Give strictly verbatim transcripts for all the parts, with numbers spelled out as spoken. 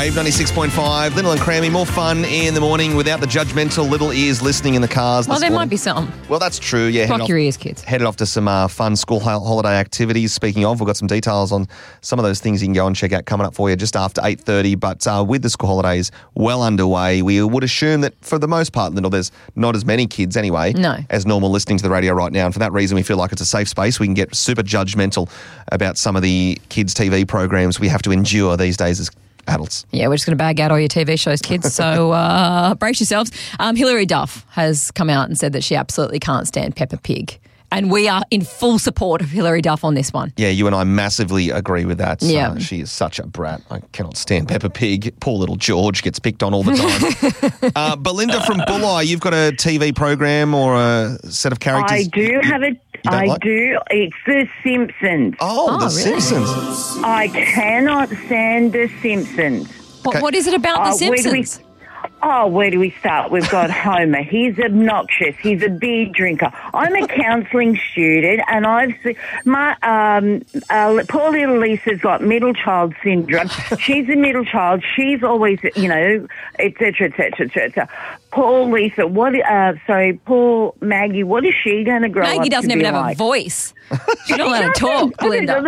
Wave ninety-six point five. Little and Crammy, more fun in the morning without the judgmental little ears listening in the cars. Well, this there morning. might be some. Well, that's true. Yeah, Block headed your off, ears, kids. Headed off to some uh, fun school ho- holiday activities. Speaking of, we've got some details on some of those things you can go and check out coming up for you just after eight thirty. But uh, with the school holidays well underway, we would assume that for the most part, Little, there's not as many kids anyway No. as normal listening to the radio right now. And for that reason, we feel like it's a safe space. We can get super judgmental about some of the kids' T V programs we have to endure these days as adults. Yeah, we're just going to bag out all your T V shows, kids. So uh, brace yourselves. Um, Hilary Duff has come out and said that she absolutely can't stand Peppa Pig. And we are in full support of Hilary Duff on this one. Yeah, you and I massively agree with that. Yeah. Uh, she is such a brat. I cannot stand Peppa Pig. Poor little George gets picked on all the time. uh, Belinda from Bulli, you've got a T V program or a set of characters? I do have a. don't I like? do. It's The Simpsons. Oh, Oh, The really? Simpsons. I cannot stand The Simpsons. What, Okay. what is it about Uh, The where do we- Simpsons? Oh, where do we start? We've got Homer. He's obnoxious. He's a beer drinker. I'm a counselling student, and I've seen my um, uh, poor little Lisa's got middle child syndrome. She's a middle child. She's always, you know, et cetera, et cetera, et cetera. Poor Lisa. What? Uh, sorry, poor Maggie. What is she going to grow up Maggie to doesn't be even have like? a voice. She don't let her talk, Belinda.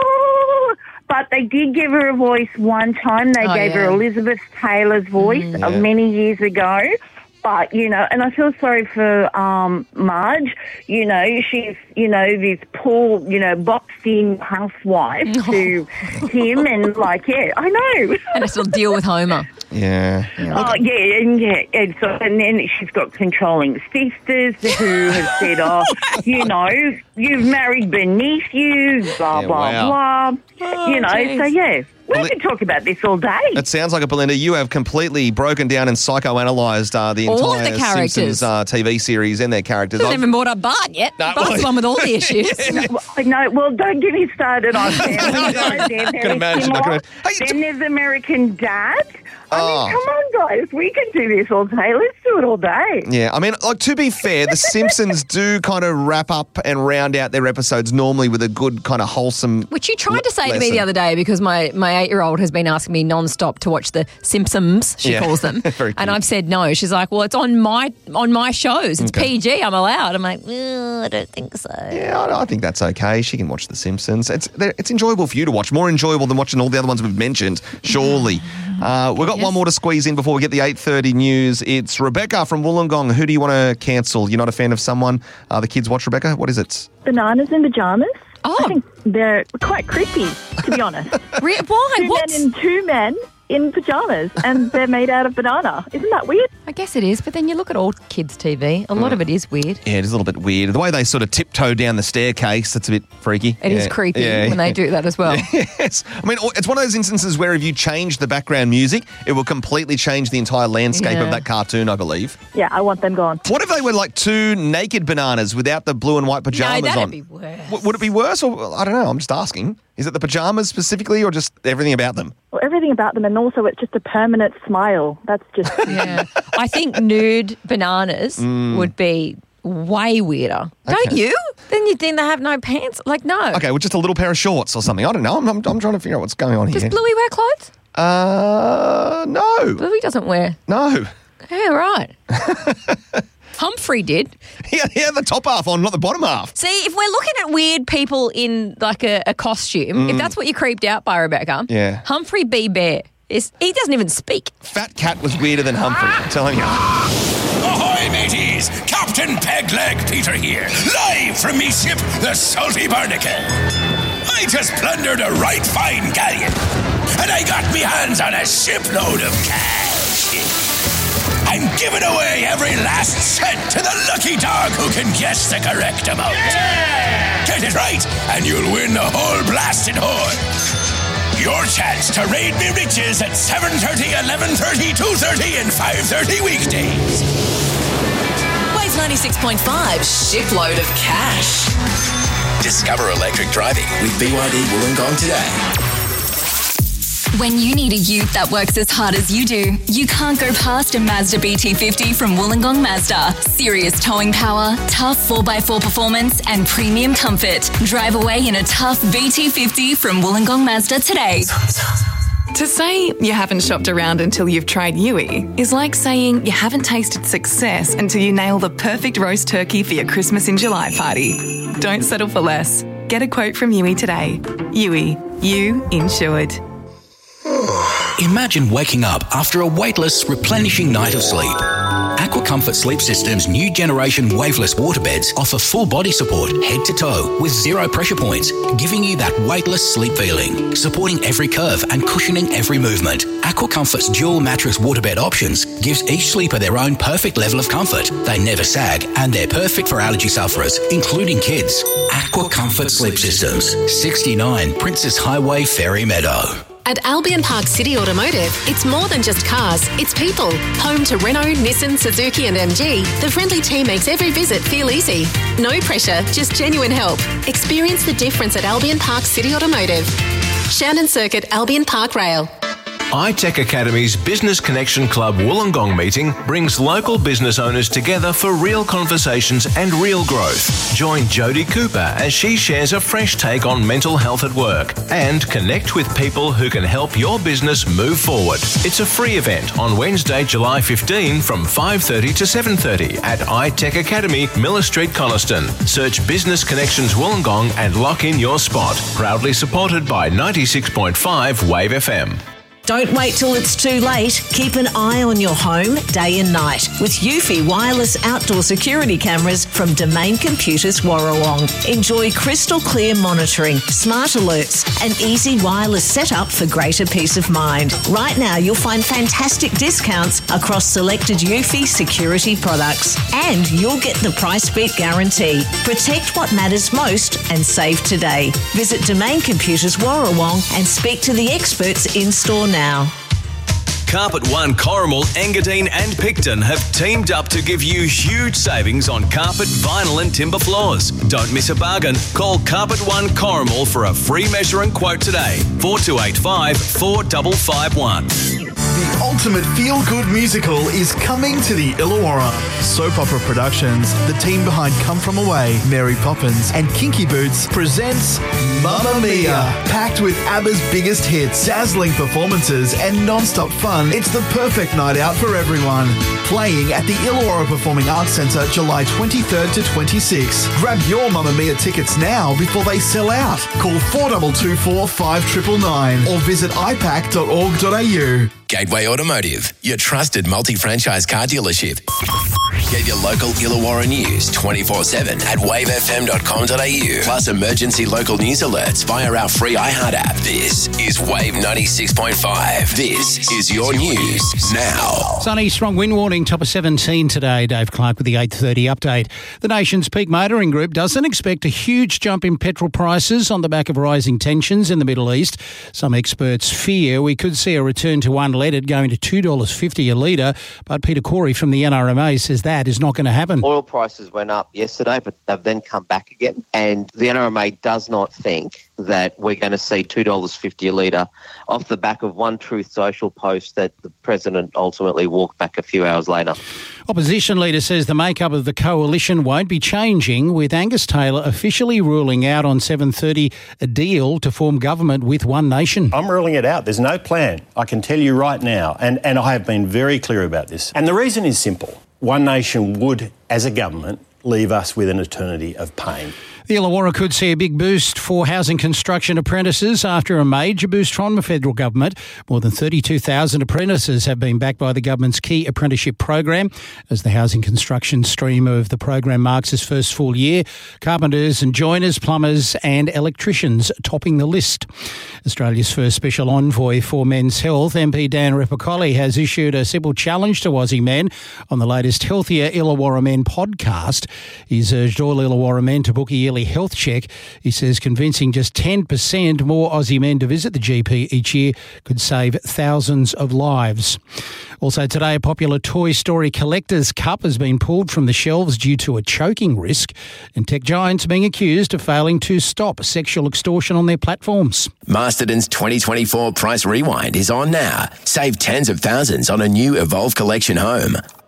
But they did give her a voice one time. They Oh, gave her yeah. Elizabeth Taylor's voice Mm, uh, yeah. many years ago. But, you know, and I feel sorry for um, Marge. You know, she's, you know, this poor, you know, boxed-in housewife to him. And, like, yeah, I know. And I still deal with Homer. Yeah. Oh, yeah, and yeah, and so and then she's got controlling sisters who have said, "Oh, you know, you've married beneath you, blah Yeah, blah wow. blah." You know, geez. so yeah, we Well, could talk about this all day. It sounds like, a Belinda, you have completely broken down and psychoanalyzed uh, the All of entire the characters. Simpsons uh, T V series and their characters. Hasn't I've- even brought up Bart yet. No, Bart's well- the one with all the issues. Well, no, well, don't get me started on family. No, no, guys. They're I very can imagine, I can similar. imagine. Hey, Then there's American Dad. I Oh. mean, come on, guys, we can do this all day. Let's do it all day. Yeah, I mean, like, to be fair, The Simpsons do kind of wrap up and round out their episodes normally with a good kind of wholesome. Which you tried to say to me lesson. the other day because my, my eight-year-old has been asking me non-stop to watch the Simpsons, she Yeah. calls them. Very And cute. I've said no. She's like, well, it's on my on my shows. It's Okay. P G. I'm allowed. I'm like, well, I don't think so. Yeah, I, I think that's okay. She can watch The Simpsons. It's they're- it's enjoyable for you to watch. More enjoyable than watching all the other ones we've mentioned, surely. Uh, we've got Yes. one more to squeeze in before we get the eight thirty news. It's Rebecca from Wollongong. Who do you want to cancel? You're not a fan of someone? Uh, the kids watch Rebecca? What is it? Bananas in pajamas. Oh. I think they're quite creepy, to be honest. Re- why? two What? men and two men in pajamas, and they're made out of banana. Isn't that weird? I guess it is, but then you look at all kids' T V. A lot of it is weird. Yeah, it is a little bit weird. The way they sort of tiptoe down the staircase, it's a bit freaky. It is Yeah, creepy yeah. when they do that as well. Yes. I mean, it's one of those instances where if you change the background music, it will completely change the entire landscape Yeah. of that cartoon, I believe. Yeah, I want them gone. What if they were like two naked bananas without the blue and white pajamas no, that'd on? be worse. W- would it be worse? Or I don't know. I'm just asking. Is it the pajamas specifically or just everything about them? Well, everything about them, and also it's just a permanent smile. That's just... Yeah. I think nude bananas would be way weirder. Don't Okay. you? Then you think they have no pants? Like, no. Okay, well, just a little pair of shorts or something. I don't know. I'm, I'm, I'm trying to figure out what's going on Does here. Bluey wear clothes? Uh, no. Bluey doesn't wear. No. Yeah, right. Humphrey did. He had, he had the top half on, not the bottom half. See, if we're looking at weird people in like a, a costume, if that's what you're creeped out by, Rebecca, Yeah. Humphrey B. Bear, is, he doesn't even speak. Fat Cat was weirder than Humphrey, I'm telling you. Ahoy, mateys! Captain Pegleg Peter here, live from me ship, the Salty Barnacle. I just plundered a right fine galleon, and I got me hands on a shipload of cash. I'm giving away every last cent to the lucky dog who can guess the correct amount. Yeah! Get it right, and you'll win the whole blasted hoard. Your chance to raid me riches at seven thirty, eleven thirty, two thirty, and five thirty weekdays. Wave ninety-six point five, shipload of cash. Discover electric driving with B Y D Wollongong today. When you need a ute that works as hard as you do, you can't go past a Mazda B T fifty from Wollongong Mazda. Serious towing power, tough four by four performance, and premium comfort. Drive away in a tough B T fifty from Wollongong Mazda today. To say you haven't shopped around until you've tried Yui is like saying you haven't tasted success until you nail the perfect roast turkey for your Christmas in July party. Don't settle for less. Get a quote from Yui today. Yui, you insured. Imagine waking up after a weightless, replenishing night of sleep. Aqua Comfort Sleep System's new generation waveless waterbeds offer full body support head to toe with zero pressure points, giving you that weightless sleep feeling, supporting every curve and cushioning every movement. Aqua Comfort's dual mattress waterbed options gives each sleeper their own perfect level of comfort. They never sag and they're perfect for allergy sufferers, including kids. Aqua Comfort Sleep Systems, sixty-nine Princess Highway, Ferry Meadow. At Albion Park City Automotive, it's more than just cars, it's people. Home to Renault, Nissan, Suzuki and M G, the friendly team makes every visit feel easy. No pressure, just genuine help. Experience the difference at Albion Park City Automotive. Shannon Circuit, Albion Park Rail. iTech Academy's Business Connection Club Wollongong meeting brings local business owners together for real conversations and real growth. Join Jodie Cooper as she shares a fresh take on mental health at work and connect with people who can help your business move forward. It's a free event on Wednesday, July fifteenth from five thirty to seven thirty at iTech Academy, Miller Street, Coniston. Search Business Connections Wollongong and lock in your spot. Proudly supported by ninety-six point five Wave F M. Don't wait till it's too late. Keep an eye on your home day and night with Eufy wireless outdoor security cameras from Domain Computers Warrawong. Enjoy crystal clear monitoring, smart alerts and easy wireless setup for greater peace of mind. Right now you'll find fantastic discounts across selected Eufy security products and you'll get the price beat guarantee. Protect what matters most and save today. Visit Domain Computers Warrawong and speak to the experts in store now. Now. Carpet One, Corrimal, Engadine and Picton have teamed up to give you huge savings on carpet, vinyl and timber floors. Don't miss a bargain. Call Carpet One Corrimal for a free measure and quote today. four two eight five, four five five one. The ultimate feel-good musical is coming to the Illawarra. Soap Opera Productions, the team behind Come From Away, Mary Poppins and Kinky Boots presents Mamma Mia. Packed with ABBA's biggest hits, dazzling performances and non-stop fun, it's the perfect night out for everyone. Playing at the Illawarra Performing Arts Centre July twenty-third to twenty-sixth. Grab your Mamma Mia tickets now before they sell out. Call four two two four, five nine nine nine or visit i pac dot org dot a u. Gateway Automotive, your trusted multi-franchise car dealership. Get your local Illawarra news twenty-four seven at wave f m dot com dot a u. Plus emergency local news alerts via our free iHeart app. This is Wave ninety-six point five. This is your news now. Sunny, strong wind warning, top of seventeen today. Dave Clark with the eight thirty update. The nation's peak motoring group doesn't expect a huge jump in petrol prices on the back of rising tensions in the Middle East. Some experts fear we could see a return to unleaded going to two dollars fifty a litre, but Peter Corey from the N R M A says that is not going to happen. Oil prices went up yesterday, but they've then come back again. And the N R M A does not think that we're going to see two dollars fifty a litre off the back of one Truth Social post that the President ultimately walked back a few hours later. Opposition leader says the makeup of the coalition won't be changing, with Angus Taylor officially ruling out on seven thirty a deal to form government with One Nation. I'm ruling it out. There's no plan. I can tell you right now, and, and I have been very clear about this. And the reason is simple. One Nation would, as a government, leave us with an eternity of pain. The Illawarra could see a big boost for housing construction apprentices after a major boost from the federal government. More than thirty-two thousand apprentices have been backed by the government's key apprenticeship program. As the housing construction stream of the program marks its first full year, carpenters and joiners, plumbers and electricians topping the list. Australia's first special envoy for men's health, M P Dan Repicoli, has issued a simple challenge to Aussie men on the latest Healthier Illawarra Men podcast. He's urged all Illawarra men to book a yearly health check. He says convincing just ten percent more Aussie men to visit the G P each year could save thousands of lives. Also today, a popular Toy Story Collector's Cup has been pulled from the shelves due to a choking risk, and tech giants being accused of failing to stop sexual extortion on their platforms. Masterton's twenty twenty-four Price Rewind is on now. Save tens of thousands on a new Evolve Collection home.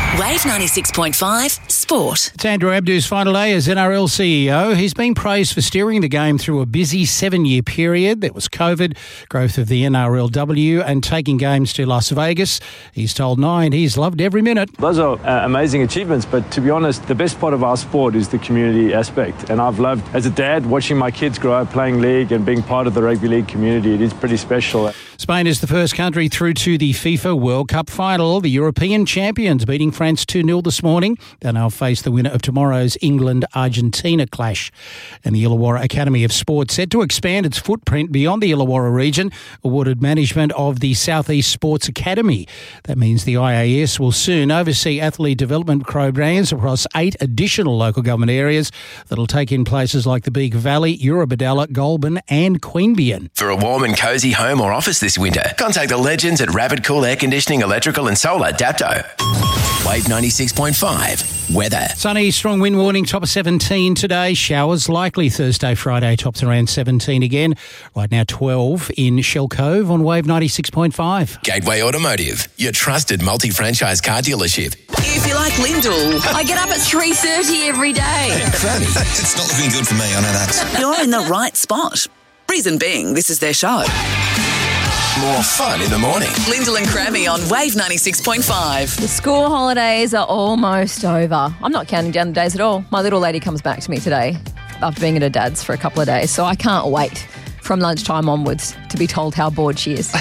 Wave ninety-six point five Sport. It's Andrew Abdu's final day as N R L C E O. He's been praised for steering the game through a busy seven-year period. There was COVID, growth of the N R L W and taking games to Las Vegas. He's told Nine he's loved every minute. Those are uh, amazing achievements, but to be honest, the best part of our sport is the community aspect. And I've loved, as a dad, watching my kids grow up playing league and being part of the rugby league community. It is pretty special. Spain is the first country through to the FIFA World Cup final. The European champions beating France two nil this morning. They'll now face the winner of tomorrow's England-Argentina clash. And the Illawarra Academy of Sport set to expand its footprint beyond the Illawarra region, awarded management of the Southeast Sports Academy. That means the I A S will soon oversee athlete development programs across eight additional local government areas that'll take in places like the Beaker Valley, Eurobodalla, Goulburn and Queanbeyan. For a warm and cosy home or office this winter, contact the legends at Rapid Cool Air Conditioning, Electrical and Solar, Dapto. Wave ninety-six point five. Weather. Sunny, strong wind warning, top of seventeen today. Showers likely Thursday, Friday, tops around seventeen again. Right now twelve in Shell Cove on Wave ninety-six point five. Gateway Automotive, your trusted multi-franchise car dealership. If you like Lyndall, I get up at three thirty every day. Cranny, it's not looking good for me, I know that. You're in the right spot. Reason being, this is their show. More fun in the morning. Lyndall and Crammy on Wave ninety-six point five. The school holidays are almost over. I'm not counting down the days at all. My little lady comes back to me today after being at her dad's for a couple of days, so I can't wait from lunchtime onwards to be told how bored she is.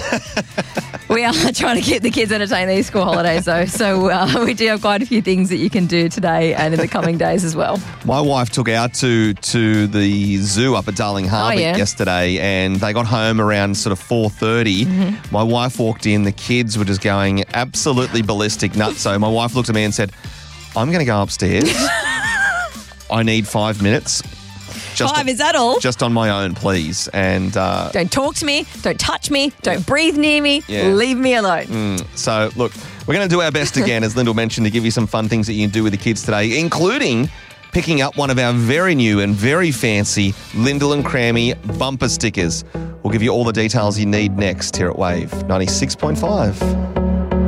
We are trying to keep the kids entertained these school holidays, though, so uh, we do have quite a few things that you can do today and in the coming days as well. My wife took out to to the zoo up at Darling Harbour Oh, yeah. yesterday, and they got home around sort of four thirty. Mm-hmm. My wife walked in, the kids were just going absolutely ballistic nuts. So my wife looked at me and said, I'm going to go upstairs. I need five minutes. Just Five, is that all? Just on my own, please. And uh, Don't talk to me, don't touch me, don't breathe near me, Yeah. leave me alone. Mm, so, look, we're going to do our best again, as Lyndall mentioned, to give you some fun things that you can do with the kids today, including picking up one of our very new and very fancy Lyndall and Crammy bumper stickers. We'll give you all the details you need next here at Wave ninety-six point five.